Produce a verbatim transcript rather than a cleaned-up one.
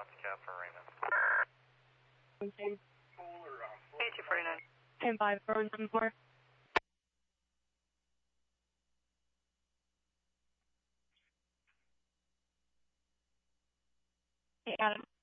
Alpha Cap for Raymond. Okay. Hey, two forty-nine. ten five, throwing seven four. Okay, got it.